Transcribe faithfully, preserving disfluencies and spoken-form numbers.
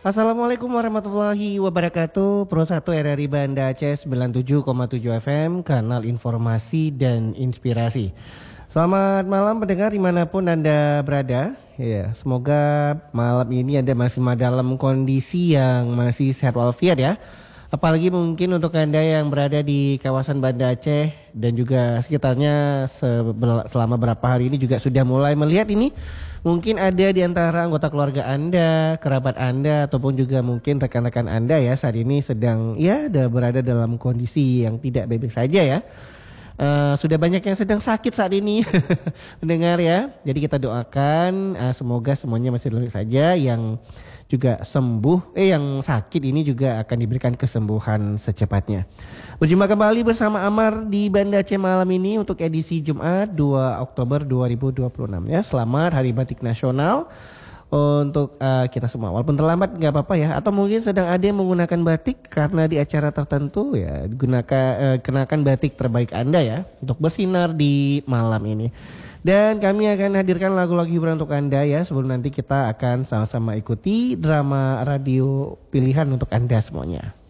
Assalamualaikum warahmatullahi wabarakatuh. Pro satu R R I Banda Aceh sembilan puluh tujuh koma tujuh F M, kanal informasi dan inspirasi. Selamat malam pendengar dimanapun Anda berada. Ya, semoga malam ini Anda masih dalam kondisi yang masih sehat walafiat ya. Apalagi mungkin untuk Anda yang berada di kawasan Banda Aceh dan juga sekitarnya selama beberapa hari ini juga sudah mulai melihat ini. Mungkin ada di antara anggota keluarga Anda, kerabat Anda, ataupun juga mungkin rekan-rekan Anda ya saat ini sedang ya ada berada dalam kondisi yang tidak baik-baik saja ya. Uh, sudah banyak yang sedang sakit saat ini mendengar ya. Jadi kita doakan uh, semoga semuanya masih baik saja, yang juga sembuh, eh yang sakit ini juga akan diberikan kesembuhan secepatnya. Berjumpa kembali bersama Amar di Banda Aceh malam ini untuk edisi Jumat dua Oktober dua ribu dua puluh enam ya. Selamat Hari Batik Nasional untuk uh, kita semua. Walaupun terlambat nggak apa-apa ya. Atau mungkin sedang ada yang menggunakan batik karena di acara tertentu ya, gunakan uh, kenakan batik terbaik Anda ya untuk bersinar di malam ini. Dan kami akan hadirkan lagu-lagu hiburan untuk Anda ya, sebelum nanti kita akan sama-sama ikuti drama radio pilihan untuk Anda semuanya.